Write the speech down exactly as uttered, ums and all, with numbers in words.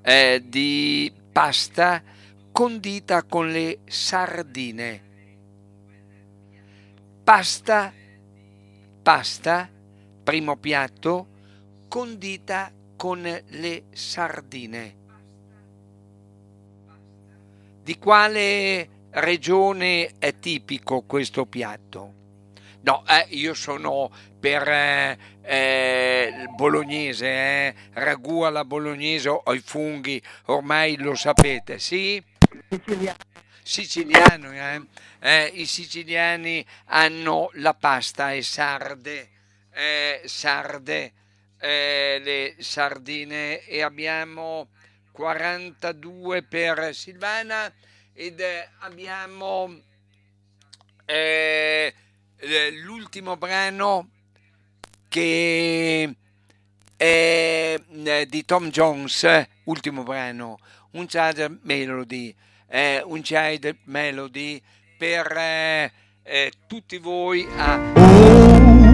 eh, di pasta condita con le sardine. Pasta, pasta, primo piatto, condita con le sardine. Di quale regione è tipico questo piatto? No, eh, io sono per eh, eh, il bolognese, eh, ragù alla bolognese o ai funghi, ormai lo sapete, sì? Siciliano. Siciliano, eh? Eh, i siciliani hanno la pasta e sarde, eh, sarde, eh, le sardine, e abbiamo quarantadue per Silvana ed eh, abbiamo eh, eh, l'ultimo brano che è eh, di Tom Jones, eh, ultimo brano, un Child Melody, eh, un Child Melody per eh, eh, tutti voi a